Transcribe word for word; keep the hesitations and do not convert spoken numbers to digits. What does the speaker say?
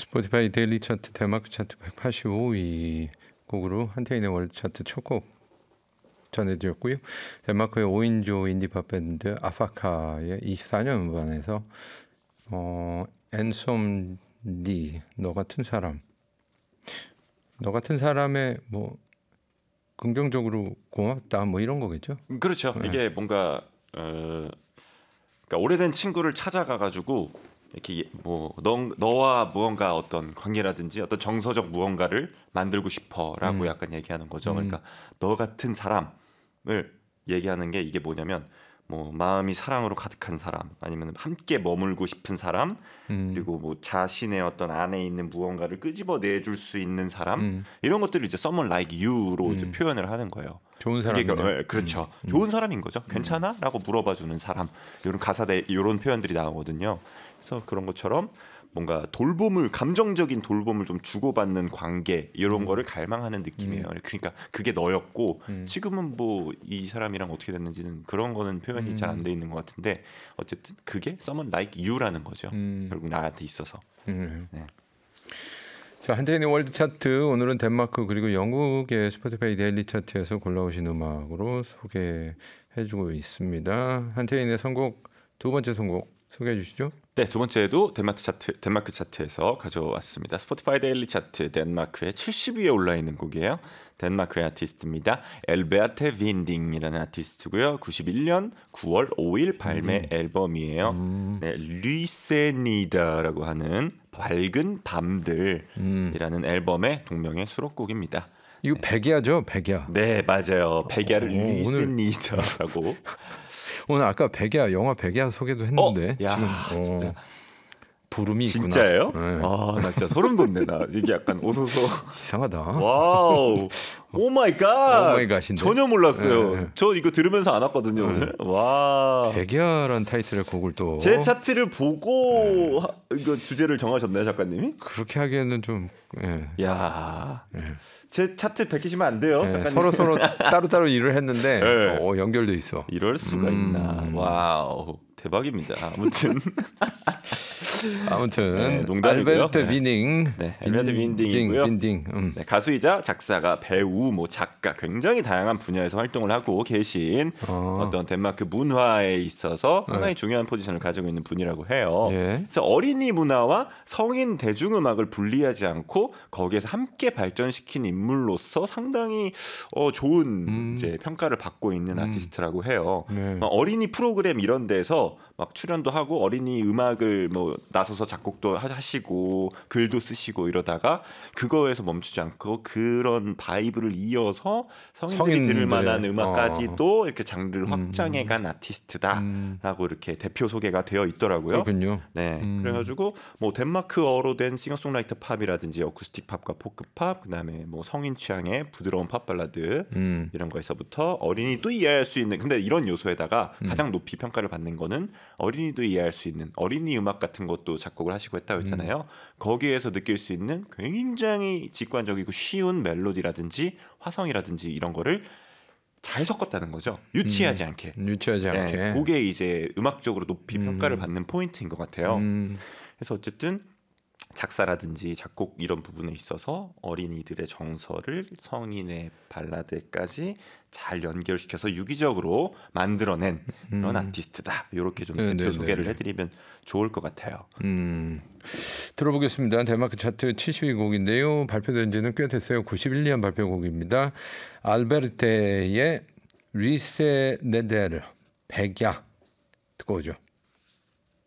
스포티파이 데일리 차트 덴마크 차트 백팔십오 위 곡으로 한태인의 월드 차트 첫 곡 전해드렸고요. 덴마크의 오 인조 인디팝 밴드 아파카의 이십사 년 음반에서 어, 앤솜디 너 같은 사람 너 같은 사람의 뭐 긍정적으로 고맙다 뭐 이런 거겠죠? 그렇죠. 네. 이게 뭔가 어, 그러니까 오래된 친구를 찾아가가지고 이렇게 뭐 너, 너와 무언가 어떤 관계라든지 어떤 정서적 무언가를 만들고 싶어라고 음. 약간 얘기하는 거죠. 음. 그러니까 너 같은 사람을 얘기하는 게 이게 뭐냐면 뭐 마음이 사랑으로 가득한 사람 아니면 함께 머물고 싶은 사람 음. 그리고 뭐 자신의 어떤 안에 있는 무언가를 끄집어내줄 수 있는 사람 음. 이런 것들을 이제 someone like you로 음. 이제 표현을 하는 거예요. 좋은 그게 사람이네. 결- 예, 그렇죠. 음. 좋은 사람인 거죠. 괜찮아?라고 물어봐주는 사람. 이런 가사대 이런 표현들이 나오거든요. 그래서 그런 것처럼 뭔가 돌봄을 감정적인 돌봄을 좀 주고받는 관계 이런 음. 거를 갈망하는 느낌이에요. 음. 그러니까 그게 너였고 음. 지금은 뭐 이 사람이랑 어떻게 됐는지는 그런 거는 표현이 음. 잘 안 돼 있는 것 같은데 어쨌든 그게 someone like you라는 거죠. 음. 결국 나한테 있어서. 음. 네. 자, 한태인의 월드 차트 오늘은 덴마크 그리고 영국의 스포티파이 데일리 차트에서 골라오신 음악으로 소개해주고 있습니다. 한태인의 선곡 두 번째 선곡 소개해 주시죠. 네, 두 번째도 덴마크 차트 덴마크 차트에서 가져왔습니다. 스포티파이 데일리 차트 덴마크의 칠십 위에 올라 있는 곡이에요. 덴마크의 아티스트입니다. 엘베아테 빈딩이라는 아티스트고요. 구십일 년 구월 오일 발매 앨범이에요. 음. 네, 리세니다라고 하는 밝은 밤들이라는 음. 앨범의 동명의 수록곡입니다. 이거 백야죠, 백야. 네, 맞아요. 백야를 어, 오늘- 리세니다라고. 오늘 아까 백야 영화 백야 소개도 했는데 어? 야, 지금 어, 진짜. 부름이 있구나. 진짜예요? 네. 아, 나 진짜 소름 돋네. 나 이게 약간 오소소. 이상하다. 와우. 오 마이 갓. 오 마이 갓인데? 전혀 몰랐어요. 네, 네. 저 이거 들으면서 안 왔거든요, 오늘. 와. 백야라는 타이틀의 곡을 또 제 차트를 보고 하- 이거 주제를 정하셨나요, 작가님이? 그렇게 하기에는 좀 예. 야. 예. 제 차트 베끼시면 안 돼요, 예, 작가님. 서로 서로 따로 따로 일을 했는데 네. 어, 연결돼 있어. 이럴 수가 음. 있나. 와우. 대박입니다. 아무튼 아무튼 네, 농담이고요. 알베르트 네. 비닝, 네, 알베르트 빈딩이고요. 빈딩, 음. 네, 가수이자 작사가, 배우, 뭐 작가 굉장히 다양한 분야에서 활동을 하고 계신 어. 어떤 덴마크 문화에 있어서 네. 상당히 중요한 포지션을 가지고 있는 분이라고 해요. 예. 그래서 어린이 문화와 성인 대중음악을 분리하지 않고 거기에서 함께 발전시킨 인물로서 상당히 어, 좋은 음. 이제 평가를 받고 있는 음. 아티스트라고 해요. 네. 막 어린이 프로그램 이런 데서 막 출연도 하고 어린이 음악을 뭐 나서서 작곡도 하- 하시고 글도 쓰시고 이러다가 그거에서 멈추지 않고 그런 바이브를 이어서 성인들이 들을 성인들의- 만한 음악까지도 이렇게 장르를 음. 확장해간 아티스트다라고 음. 이렇게 대표 소개가 되어 있더라고요. 그렇군요. 네, 음. 그래가지고 뭐 덴마크어로 된 싱어송라이터 팝이라든지 어쿠스틱 팝과 포크 팝, 그다음에 뭐 성인 취향의 부드러운 팝 발라드 음. 이런 거에서부터 어린이도 이해할 수 있는, 근데 이런 요소에다가 음. 가장 높이 평가를 받는 거는 어린이도 이해할 수 있는 어린이 음악 같은 것도 작곡을 하시고 했다고 했잖아요. 거기에서 느낄 수 있는 굉장히 직관적이고 쉬운 멜로디라든지 화성이라든지 이런 거를 잘 섞었다는 거죠. 유치하지 않게. 유치하지 않게. 네, 그게 이제 음악적으로 높이 음. 평가를 받는 포인트인 것 같아요. 음. 그래서 어쨌든 작사라든지 작곡 이런 부분에 있어서 어린이들의 정서를 성인의 발라드까지 잘 연결시켜서 유기적으로 만들어낸 그런 음. 아티스트다. 이렇게 좀 네, 대표 네, 소개를 네. 해드리면 좋을 것 같아요. 음. 들어보겠습니다. 덴마크 차트 칠십 위 곡인데요. 발표된 지는 꽤 됐어요. 구십일 년 발표곡입니다. 알베르테의 리세 네데르 백야 듣고 오죠.